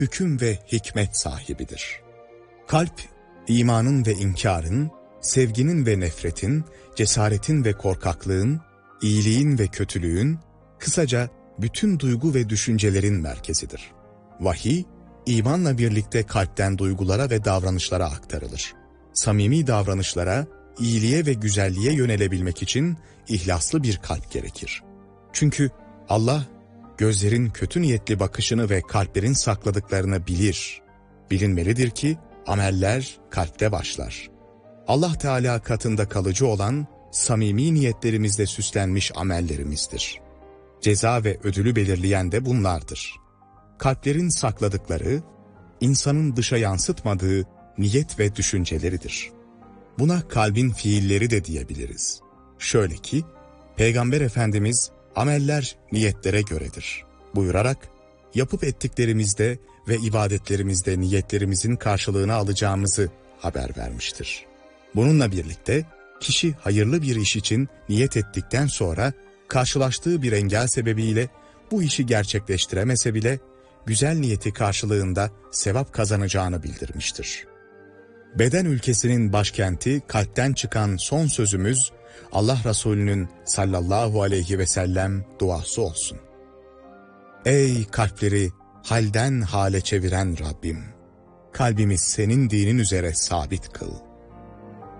hüküm ve hikmet sahibidir. Kalp, imanın ve inkarın, sevginin ve nefretin, cesaretin ve korkaklığın, iyiliğin ve kötülüğün, kısaca bütün duygu ve düşüncelerin merkezidir. Vahiy, imanla birlikte kalpten duygulara ve davranışlara aktarılır. Samimi davranışlara, iyiliğe ve güzelliğe yönelebilmek için ihlaslı bir kalp gerekir. Çünkü Allah, gözlerin kötü niyetli bakışını ve kalplerin sakladıklarını bilir. Bilinmelidir ki, ameller kalpte başlar. Allah Teala katında kalıcı olan, samimi niyetlerimizle süslenmiş amellerimizdir. Ceza ve ödülü belirleyen de bunlardır. Kalplerin sakladıkları, insanın dışa yansıtmadığı niyet ve düşünceleridir. Buna kalbin fiilleri de diyebiliriz. Şöyle ki, Peygamber Efendimiz, ameller niyetlere göredir buyurarak, yapıp ettiklerimizde ve ibadetlerimizde niyetlerimizin karşılığını alacağımızı haber vermiştir. Bununla birlikte, kişi hayırlı bir iş için niyet ettikten sonra, karşılaştığı bir engel sebebiyle bu işi gerçekleştiremese bile, güzel niyeti karşılığında sevap kazanacağını bildirmiştir. Beden ülkesinin başkenti kalpten çıkan son sözümüz, Allah Resulü'nün sallallahu aleyhi ve sellem duası olsun. Ey kalpleri halden hale çeviren Rabbim! Kalbimi senin dinin üzere sabit kıl.